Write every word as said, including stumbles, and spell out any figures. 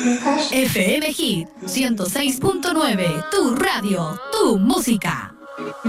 F M Hit ciento seis punto nueve, tu radio, tu música.